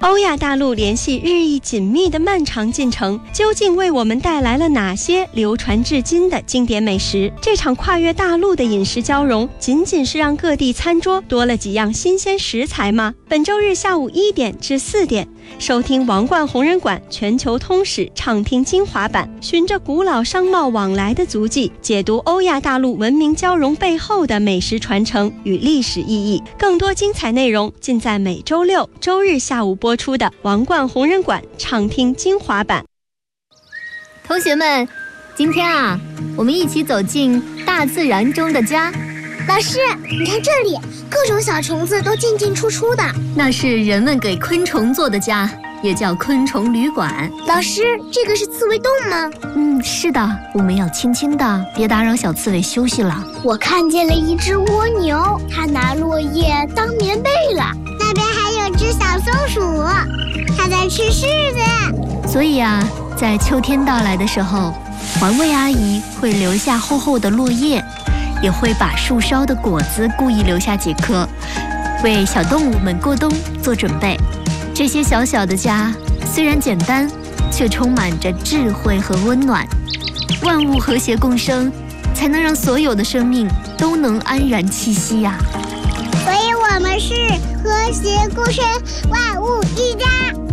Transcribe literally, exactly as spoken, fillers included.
欧亚大陆联系日益紧密的漫长进程，究竟为我们带来了哪些流传至今的经典美食？这场跨越大陆的饮食交融，仅仅是让各地餐桌多了几样新鲜食材吗？本周日下午一点至四点，收听王冠红人馆全球通史畅听精华版，循着古老商贸往来的足迹，解读欧亚大陆文明交融背后的美食传承与历史意义。更多精彩内容尽在每周六、周日下午播出的王冠红人馆畅听精华版。 同学们，今天啊，我们一起走进大自然中的家。 老师，你看这里，各种小虫子都进进出出的。 那是人们给昆虫做的家，也叫昆虫旅馆。 老师，这个是刺猬洞吗？ 嗯，是的，我们要轻轻的，别打扰小刺猬休息了。 我看见了一只蜗牛，它拿落叶当棉被了。那边还有只小松鼠，它在吃柿子。 所以啊，在秋天到来的时候，环卫阿姨会留下厚厚的落叶，也会把树梢的果子故意留下几颗，为小动物们过冬做准备。这些小小的家虽然简单，却充满着智慧和温暖。万物和谐共生，才能让所有的生命都能安然栖息呀、 所以我们是和谐共生，万物一家。